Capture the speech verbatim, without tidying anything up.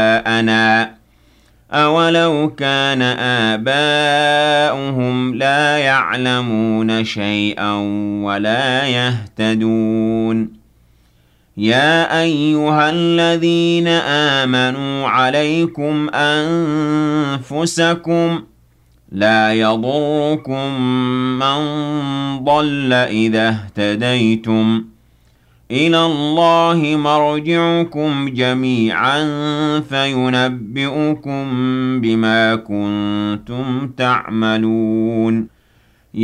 أنا أولو كان آباؤهم لا يعلمون شيئا ولا يهتدون يا أيها الذين آمنوا عليكم أنفسكم لا يضركم من ضل إذا اهتديتم إلى الله مرجعكم جميعا فينبئكم بما كنتم تعملون